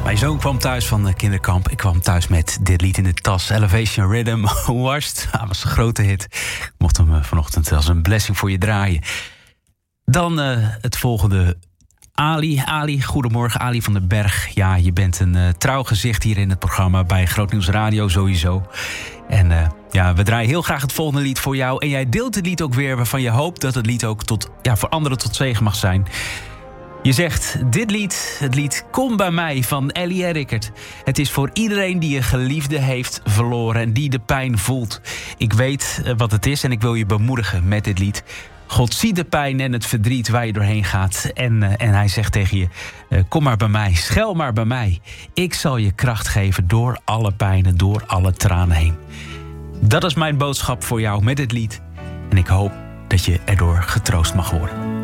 Mijn zoon kwam thuis van de kinderkamp. Ik kwam thuis met dit lied in de tas. Elevation Rhythm, Washed. Dat was een grote hit. Ik mocht hem vanochtend als een blessing voor je draaien. Dan het volgende. Ali, goedemorgen. Ali van den Berg. Ja, je bent een trouw gezicht hier in het programma bij Groot Nieuws Radio sowieso. En we draaien heel graag het volgende lied voor jou. En jij deelt het lied ook weer waarvan je hoopt dat het lied ook voor anderen tot zegen mag zijn. Je zegt, het lied Kom bij mij van Ellie Rickert. Het is voor iedereen die een geliefde heeft verloren en die de pijn voelt. Ik weet wat het is en ik wil je bemoedigen met dit lied. God ziet de pijn en het verdriet waar je doorheen gaat. En hij zegt tegen je, kom maar bij mij, schel maar bij mij. Ik zal je kracht geven door alle pijnen, door alle tranen heen. Dat is mijn boodschap voor jou met dit lied. En ik hoop dat je erdoor getroost mag worden.